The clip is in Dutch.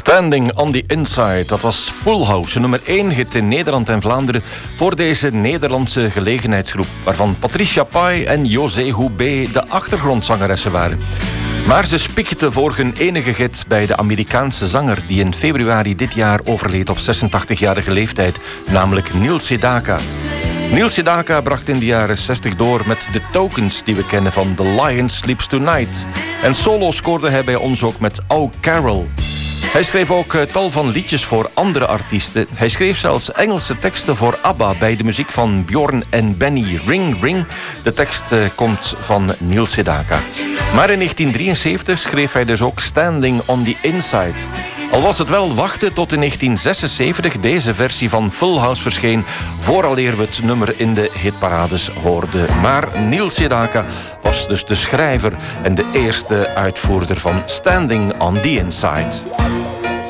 Standing on the Inside, dat was Full House, nummer 1 hit in Nederland en Vlaanderen voor deze Nederlandse gelegenheidsgroep, waarvan Patricia Pai en José Houbé de achtergrondzangeressen waren. Maar ze spikten voor hun enige hit bij de Amerikaanse zanger die in februari dit jaar overleed op 86-jarige leeftijd, namelijk Neil Sedaka. Neil Sedaka bracht in de jaren 60 door met de Tokens die we kennen van The Lion Sleeps Tonight. En solo scoorde hij bij ons ook met Oh Carol. Hij schreef ook tal van liedjes voor andere artiesten. Hij schreef zelfs Engelse teksten voor ABBA bij de muziek van Bjorn en Benny. Ring Ring, de tekst komt van Neil Sedaka. Maar in 1973 schreef hij dus ook Standing on the Inside. Al was het wel wachten tot in 1976 deze versie van Full House verscheen, vooraleer we het nummer in de hitparades hoorden. Maar Neil Sedaka was dus de schrijver en de eerste uitvoerder van Standing on the Inside.